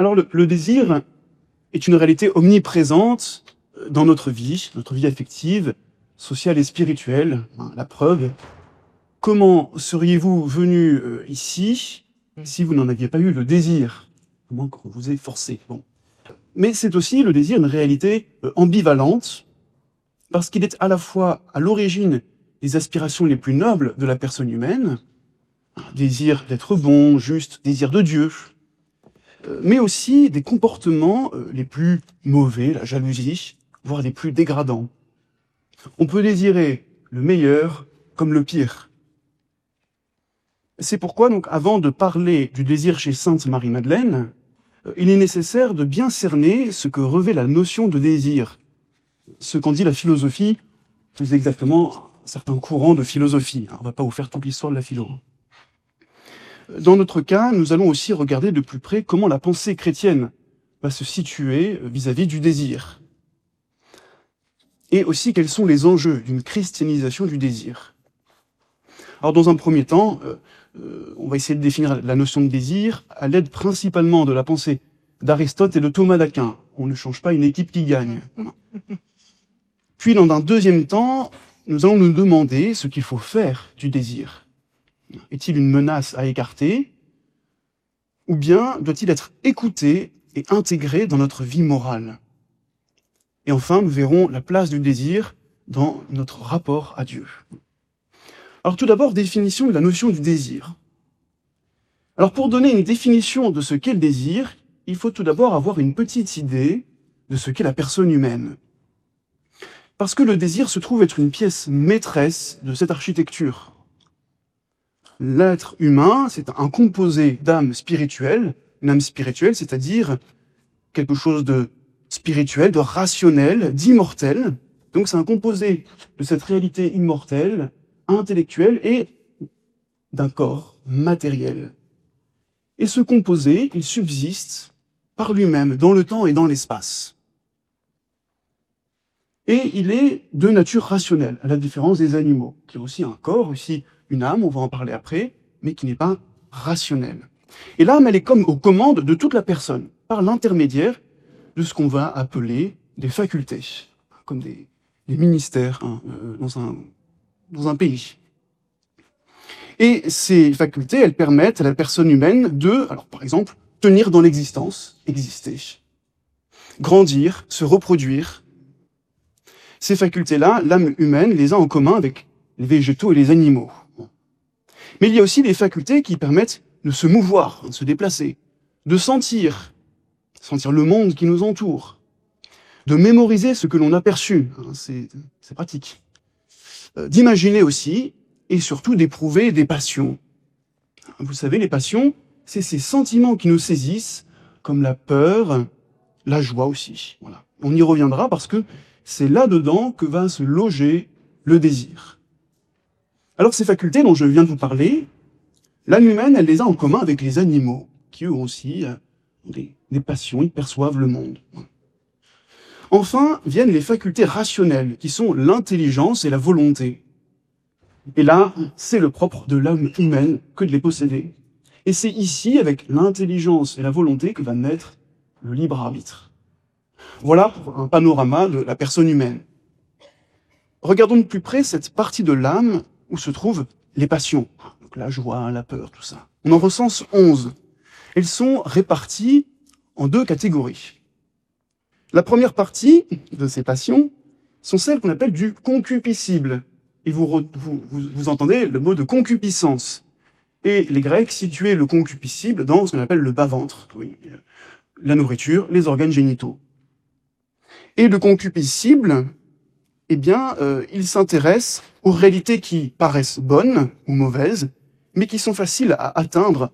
Alors le désir est une réalité omniprésente dans notre vie affective, sociale et spirituelle. La preuve, comment seriez-vous venu ici si vous n'en aviez pas eu le désir? Comment qu'on vous ait forcé? Bon. Mais c'est aussi le désir une réalité ambivalente, parce qu'il est à la fois à l'origine des aspirations les plus nobles de la personne humaine, un désir d'être bon, juste, désir de Dieu, mais aussi des comportements les plus mauvais, la jalousie, voire les plus dégradants. On peut désirer le meilleur comme le pire. C'est pourquoi, donc, avant de parler du désir chez Sainte Marie-Madeleine, il est nécessaire de bien cerner ce que revêt la notion de désir, ce qu'en dit la philosophie, plus exactement certains courants de philosophie. On ne va pas vous faire toute l'histoire de la philo. Dans notre cas, nous allons aussi regarder de plus près comment la pensée chrétienne va se situer vis-à-vis du désir. Et aussi quels sont les enjeux d'une christianisation du désir. Alors dans un premier temps, on va essayer de définir la notion de désir à l'aide principalement de la pensée d'Aristote et de Thomas d'Aquin. On ne change pas une équipe qui gagne. Puis dans un deuxième temps, nous allons nous demander ce qu'il faut faire du désir. Est-il une menace à écarter? Ou bien doit-il être écouté et intégré dans notre vie morale? Et enfin, nous verrons la place du désir dans notre rapport à Dieu. Alors tout d'abord, définition de la notion du désir. Alors pour donner une définition de ce qu'est le désir, il faut tout d'abord avoir une petite idée de ce qu'est la personne humaine. Parce que le désir se trouve être une pièce maîtresse de cette architecture. L'être humain, c'est un composé d'âme spirituelle, une âme spirituelle, c'est-à-dire quelque chose de spirituel, de rationnel, d'immortel. Donc c'est un composé de cette réalité immortelle, intellectuelle et d'un corps matériel. Et ce composé, il subsiste par lui-même, dans le temps et dans l'espace. Et il est de nature rationnelle, à la différence des animaux, qui ont aussi un corps, aussi une âme, on va en parler après, mais qui n'est pas rationnelle. Et l'âme, elle est comme aux commandes de toute la personne, par l'intermédiaire de ce qu'on va appeler des facultés, comme des ministères dans un pays. Et ces facultés, elles permettent à la personne humaine de, alors par exemple, tenir dans l'existence, exister, grandir, se reproduire. Ces facultés-là, l'âme humaine les a en commun avec les végétaux et les animaux. Mais il y a aussi des facultés qui permettent de se mouvoir, de se déplacer, de sentir le monde qui nous entoure, de mémoriser ce que l'on a perçu, c'est pratique, d'imaginer aussi, et surtout d'éprouver des passions. Vous savez, les passions, c'est ces sentiments qui nous saisissent, comme la peur, la joie aussi. Voilà. On y reviendra parce que c'est là-dedans que va se loger le désir. Alors ces facultés dont je viens de vous parler, l'âme humaine, elle les a en commun avec les animaux, qui eux aussi ont des passions, ils perçoivent le monde. Enfin, viennent les facultés rationnelles, qui sont l'intelligence et la volonté. Et là, c'est le propre de l'âme humaine que de les posséder. Et c'est ici, avec l'intelligence et la volonté, que va naître le libre arbitre. Voilà pour un panorama de la personne humaine. Regardons de plus près cette partie de l'âme où se trouvent les passions. Donc la joie, la peur, tout ça. On en recense 11. Elles sont réparties en deux catégories. La première partie de ces passions sont celles qu'on appelle du concupiscible. Et vous entendez le mot de concupiscence. Et les Grecs situaient le concupiscible dans ce qu'on appelle le bas-ventre. Oui, la nourriture, les organes génitaux. Et le concupiscible, eh bien, il s'intéresse aux réalités qui paraissent bonnes ou mauvaises, mais qui sont faciles à atteindre